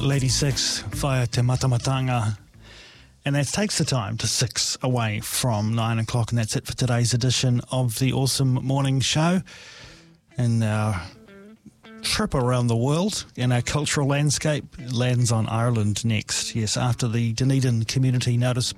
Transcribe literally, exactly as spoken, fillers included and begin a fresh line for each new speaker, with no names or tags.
Lady Six, Whaia Te Matamatanga. And that takes the time to six away from nine o'clock. And that's it for today's edition of the Awesome Morning Show. And our trip around the world in our cultural landscape lands on Ireland next. Yes, after the Dunedin Community Notice